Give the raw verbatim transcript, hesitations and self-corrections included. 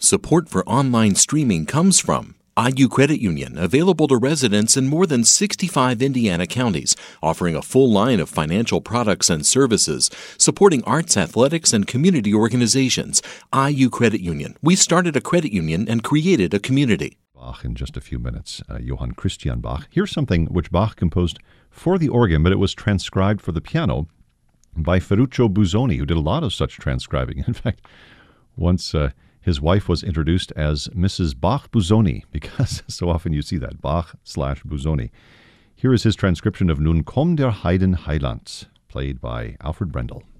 Support for online streaming comes from I U Credit Union, available to residents in more than sixty-five Indiana counties, offering a full line of financial products and services, supporting arts, athletics, and community organizations. I U Credit Union. We started a credit union and created a community. Bach in just a few minutes. Uh, Johann Christian Bach. Here's something which Bach composed for the organ, but it was transcribed for the piano by Ferruccio Busoni, who did a lot of such transcribing. In fact, once uh, his wife was introduced as Missus Bach Busoni, because so often you see that, Bach slash Busoni. Here is his transcription of Nun komm der Heiden Heiland, played by Alfred Brendel.